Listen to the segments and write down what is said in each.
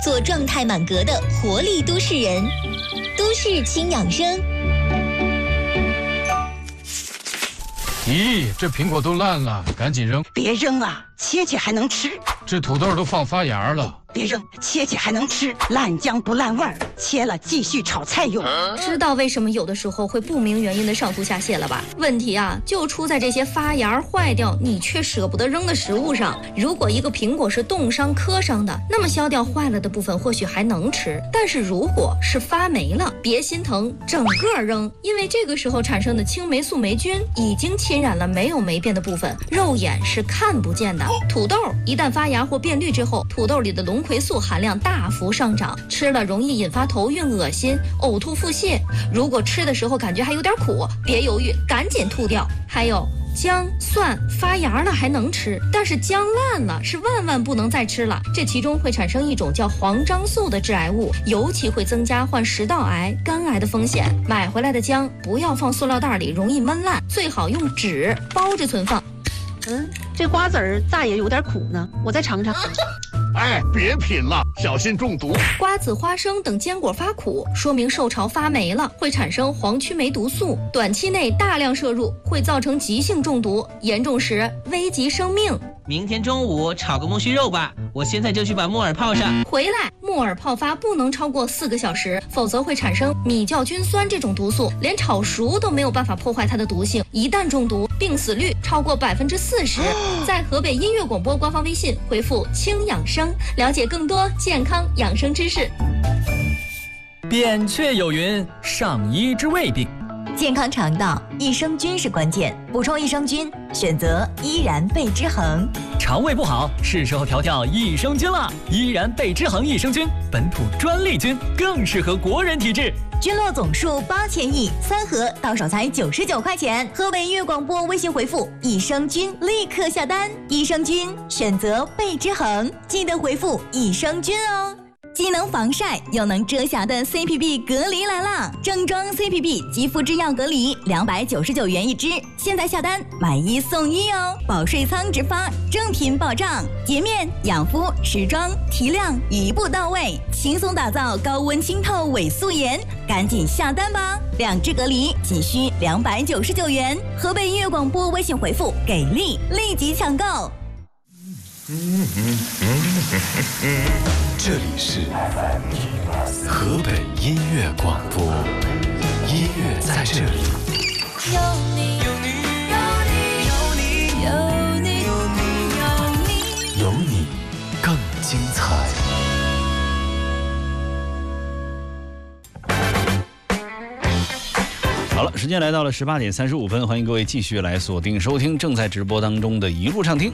做状态满格的活力都市人。都市轻养生。 咦，这苹果都烂了，赶紧扔！ 别扔啊，切切还能吃。 这土豆都放发芽了， 别扔，切切还能吃，烂姜不烂味儿，切了继续炒菜用。 知道为什么有的时候会不明原因的上吐下泻了吧？问题啊，就出在这些发芽坏掉，你却舍不得扔的食物上。如果一个苹果是冻伤、磕伤的，那么削掉坏了的部分或许还能吃；但是如果是发霉了，别心疼，整个扔，因为这个时候产生的青霉素霉菌已经侵染了没有霉变的部分，肉眼是看不见的。土豆一旦发芽或变绿之后，土豆里的龙葵素含量大幅上涨，吃了容易引发头晕、恶心、呕吐、腹泻。如果吃的时候感觉还有点苦，别犹豫，赶紧吐掉。还有姜、蒜发芽了还能吃，但是姜烂了是万万不能再吃了。这其中会产生一种叫黄樟素的致癌物，尤其会增加患食道癌、肝癌的风险。买回来的姜不要放塑料袋里，容易闷烂，最好用纸包着存放。 这瓜子儿咋也有点苦呢？我再尝尝。 哎，别品了，小心中毒。 瓜子、花生等坚果发苦，说明受潮发霉了，会产生黄曲霉毒素，短期内大量摄入会造成急性中毒，严重时危及生命。 明天中午炒个苜蓿肉吧，我现在就去把木耳泡上。 回来，木耳泡发不能超过4个小时，否则会产生米酵菌酸这种毒素，连炒熟都没有办法破坏它的毒性。一旦中毒，病死率超过40%。在河北音乐广播官方微信回复“轻养生”，了解更多健康养生知识。 扁鹊有云：上医之未病。 健康肠道，益生菌是关键，补充益生菌，选择依然贝之恒。 肠胃不好，是时候调调益生菌了。依然贝之恒益生菌，本土专利菌，更适合国人体质。 菌落总数8000亿，3盒到手才99块钱。河北音乐广播微信回复“益生菌”立刻下单。益生菌选择贝之恒，记得回复“益生菌”哦。既能防晒又能遮瑕的 CPB 隔离来啦！正装 CPB 肌肤制药隔离299元一支，现在下单买1送1哦！保税仓直发，正品保障，洁面、养肤、时装、提亮一步到位，轻松打造高温清透伪素颜，赶紧下单吧！2支隔离仅需299元，河北音乐广播微信回复“给力”立即抢购。 这里是河北音乐广播，音乐在这里。 有你，有你，有你，有你，有你， 有你更精彩。 好了，时间来到了18点35分，欢迎各位继续来锁定收听正在直播当中的一路畅听。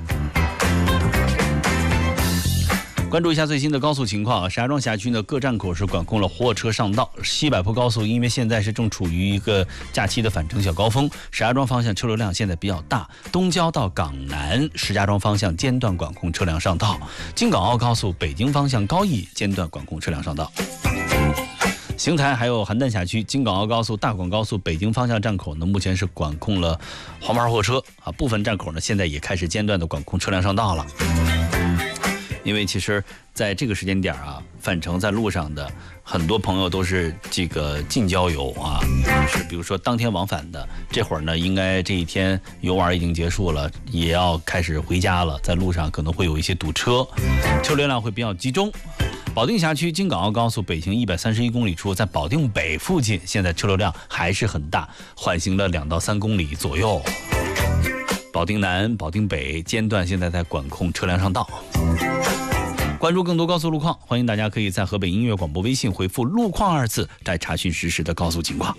关注一下最新的高速情况啊！石家庄辖区呢各站口是管控了货车上道。西柏坡高速因为现在是正处于一个假期的返程小高峰，石家庄方向车流量现在比较大。东郊到港南石家庄方向间断管控车辆上道。京港澳高速北京方向高义间断管控车辆上道。邢台还有邯郸辖区京港澳高速、大广高速北京方向站口呢，目前是管控了黄牌货车啊，部分站口呢现在也开始间断的管控车辆上道了。因为其实在这个时间点啊，返程在路上的很多朋友都是这个近郊游啊，是比如说当天往返的，这会儿呢应该这一天游玩已经结束了，也要开始回家了，在路上可能会有一些堵车，车流量会比较集中。保定辖区京港澳高速北行131公里处，在保定北附近现在车流量还是很大，缓行了2到3公里左右。保定南、保定北间断现在在管控车辆上道。关注更多高速路况，欢迎大家可以在河北音乐广播微信回复“路况”2字，来查询实时的高速情况。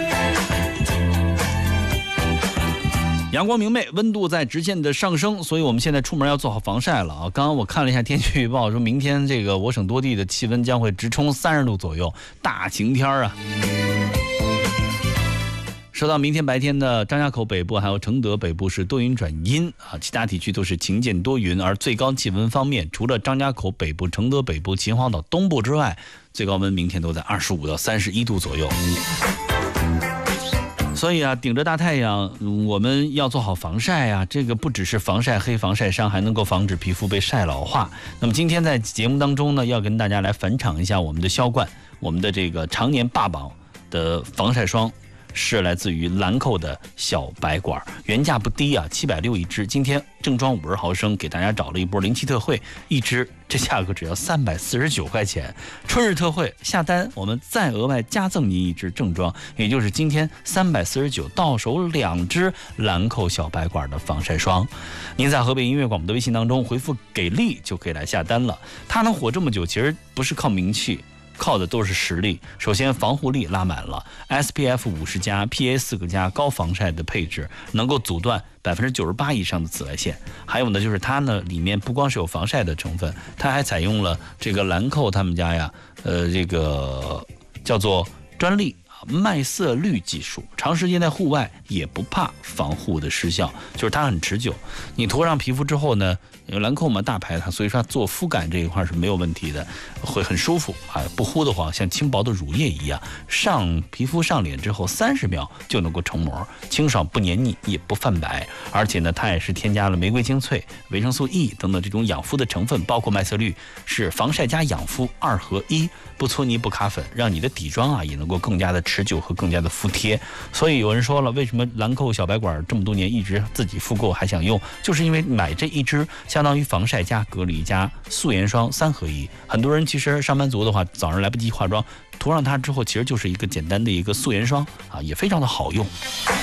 阳光明媚，温度在直线的上升，所以我们现在出门要做好防晒了啊！刚刚我看了一下天气预报，说明天这个我省多地的气温将会直冲30度左右，大晴天啊！说到明天白天的张家口北部还有承德北部是多云转阴啊，其他地区都是晴间多云。而最高气温方面，除了张家口北部、承德北部、秦皇岛东部之外，最高温明天都在25到31度左右。 所以啊，顶着大太阳，我们要做好防晒啊。这个不只是防晒黑、防晒伤，还能够防止皮肤被晒老化。那么今天在节目当中呢，要跟大家来返场一下我们的销冠，我们的这个常年霸榜的防晒霜。是来自于兰蔻的小白管，原价不低啊，760一支。今天正装50毫升，给大家找了一波临期特惠，一支这价格只要349块钱。春日特惠下单，我们再额外加赠您一支正装，也就是今天349到手2支兰蔻小白管的防晒霜。您在河北音乐广播的微信当中回复给力就可以来下单了。它能火这么久，其实不是靠名气。靠的都是实力。首先防护力拉满了 ，SPF 50+、PA 4个+高防晒的配置，能够阻断98%以上的紫外线。还有呢，就是它呢里面不光是有防晒的成分，它还采用了这个兰蔻他们家呀，这个叫做专利麦色绿技术，长时间在户外也不怕防护的失效，就是它很持久。你涂上皮肤之后呢，兰蔻嘛大牌它，所以说它做肤感这一块是没有问题的，会很舒服啊，不糊得慌，像轻薄的乳液一样。上皮肤上脸之后30秒就能够成膜，清爽不黏腻也不泛白，而且呢它也是添加了玫瑰精粹、维生素 E 等等这种养肤的成分，包括麦色绿是防晒加养肤2合1，不搓泥不卡粉，让你的底妆啊也能够更加的持久和更加的服帖。所以有人说了，为什么兰蔻小白管这么多年一直自己复购还想用，就是因为买这一支相当于防晒加隔离加素颜霜3合1。很多人其实上班族的话，早上来不及化妆，涂上它之后，其实就是一个简单的一个素颜霜啊，也非常的好用。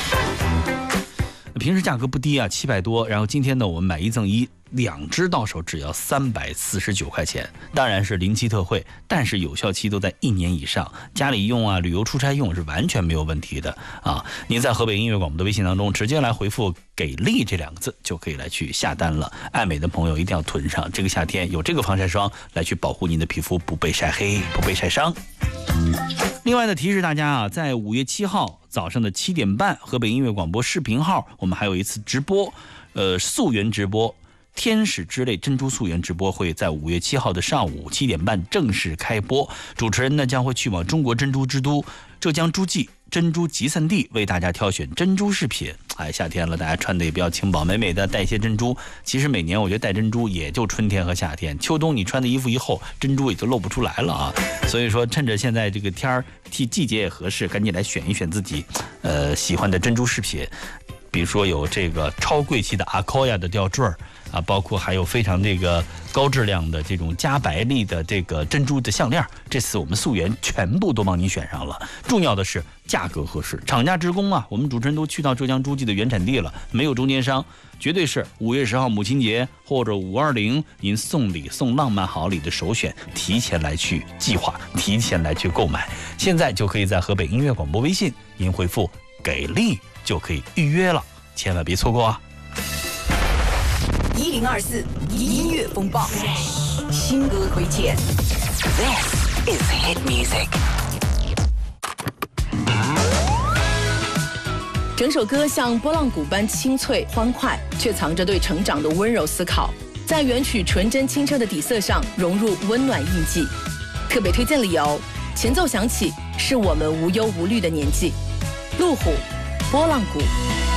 平时价格不低啊，700多，然后今天呢，我们买1赠1，2支到手只要349块钱，当然是临期特惠，但是有效期都在1年以上，家里用啊，旅游出差用是完全没有问题的啊！您在河北音乐广播的微信当中直接来回复“给力”这2个字，就可以来去下单了。爱美的朋友一定要囤上，这个夏天有这个防晒霜来去保护您的皮肤不被晒黑、不被晒伤。另外呢，提示大家啊，在5月7号早上的7点半，河北音乐广播视频号，我们还有一次直播，溯源直播。天使之泪珍珠溯源直播会在5月7号的上午7点半正式开播，主持人呢将会去往中国珍珠之都浙江诸暨珍珠集散地，为大家挑选珍珠饰品。哎，夏天了，大家穿的也比较轻薄，美美的带一些珍珠。其实每年我觉得戴珍珠也就春天和夏天，秋冬你穿的衣服一厚，珍珠也就露不出来了啊。所以说，趁着现在这个天儿季节也合适，赶紧来选一选自己喜欢的珍珠饰品。比如说有这个超贵气的阿科亚的吊坠啊，包括还有非常这个高质量的这种加白粒的这个珍珠的项链，这次我们溯源全部都帮您选上了。重要的是价格合适，厂家直供啊，我们主持人都去到浙江诸暨的原产地了，没有中间商，绝对是5月10号母亲节或者520您送礼送浪漫好礼的首选，提前来去计划，提前来去购买，现在就可以在河北音乐广播微信您回复给力就可以预约了，千万别错过啊 ！1024音乐风暴，新歌推荐。This is hit music。 整首歌像拨浪鼓般清脆欢快，却藏着对成长的温柔思考，在原曲纯真清澈的底色上融入温暖印记。特别推荐理由：前奏响起，是我们无忧无虑的年纪。路虎，拨浪鼓。